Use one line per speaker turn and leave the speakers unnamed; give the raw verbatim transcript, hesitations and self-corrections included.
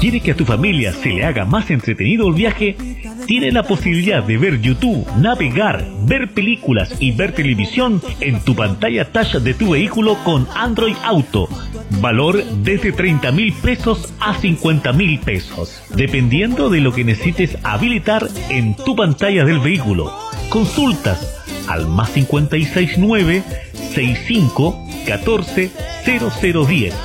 ¿Quiere que a tu familia se le haga más entretenido el viaje? Tiene la posibilidad de ver YouTube, navegar, ver películas y ver televisión en tu pantalla touch de tu vehículo con Android Auto. Valor desde treinta mil pesos a cincuenta mil pesos, dependiendo de lo que necesites habilitar en tu pantalla del vehículo. Consultas al más cincuenta y seis nueve, sesenta y cinco, catorce, cero cero diez.